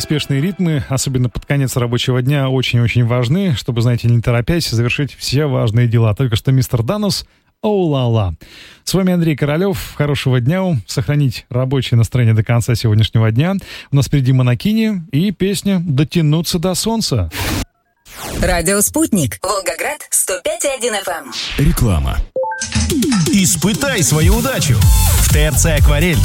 неспешные ритмы, особенно под конец рабочего дня, очень-очень важны, чтобы, знаете, не торопясь, завершить все важные дела. Только что мистер Данус, оу-ла-ла. С вами Андрей Королев. Хорошего дня. Сохранить рабочее настроение до конца сегодняшнего дня. У нас впереди Монокини и песня «Дотянуться до солнца». Радио «Спутник». Волгоград, 105,1 FM. Реклама. Испытай свою удачу. В ТРЦ «Акварель»